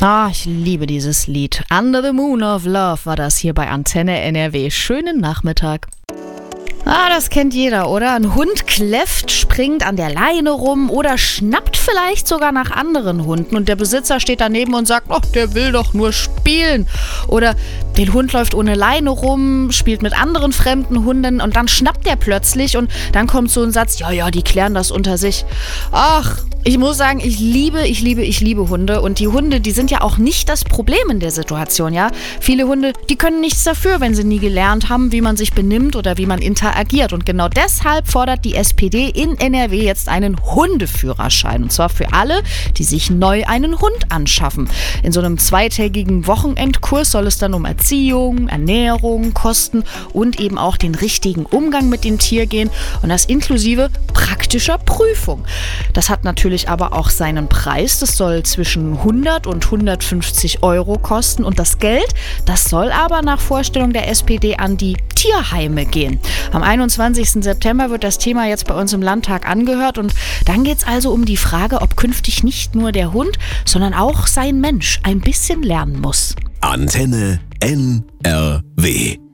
Ah, ich liebe dieses Lied. Under the Moon of Love war das hier bei Antenne NRW. Schönen Nachmittag. Ah, das kennt jeder, oder? Ein Hund kläfft, springt an der Leine rum oder schnappt vielleicht sogar nach anderen Hunden und der Besitzer steht daneben und sagt, oh, der will doch nur spielen. Oder der Hund läuft ohne Leine rum, spielt mit anderen fremden Hunden und dann schnappt der plötzlich und dann kommt so ein Satz, ja, die klären das unter sich. Ach, ich muss sagen, ich liebe Hunde und die Hunde, die sind ja auch nicht das Problem in der Situation, ja. Viele Hunde, die können nichts dafür, wenn sie nie gelernt haben, wie man sich benimmt oder wie man interagiert und genau deshalb fordert die SPD in NRW jetzt einen Hundeführerschein und zwar für alle, die sich neu einen Hund anschaffen. In so einem 2-tägigen Wochenendkurs soll es dann um Erziehung, Ernährung, Kosten und eben auch den richtigen Umgang mit dem Tier gehen und das inklusive praktischer Prüfung. Das hat natürlich aber auch seinen Preis. Das soll zwischen 100 und 150 Euro kosten und das Geld, das soll aber nach Vorstellung der SPD an die Tierheime gehen. Am 21. September wird das Thema jetzt bei uns im Landtag angehört und dann geht es also um die Frage, ob künftig nicht nur der Hund, sondern auch sein Mensch ein bisschen lernen muss. Antenne NRW